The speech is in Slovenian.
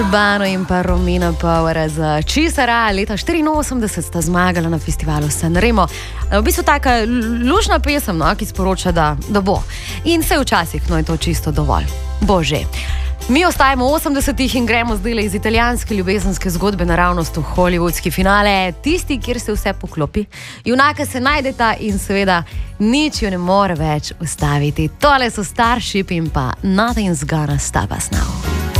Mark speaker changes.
Speaker 1: Urbano in pa Romina Power z Cisara leta 84 sta zmagala na festivalu Sanremo. V bistvu taka lušna pesem, no, ki sporoča, da bo. In se včasih, no, je to čisto dovolj. Bože. Mi ostajamo v 80-ih in gremo zdaj iz italijanske ljubezenske zgodbe naravnost v hollywoodski finale, tisti, kjer se vse poklopi. Junaka se najdeta in seveda nič jo ne more več ustaviti. Tole so Starship in pa Nothing's Gonna Stop Us Now.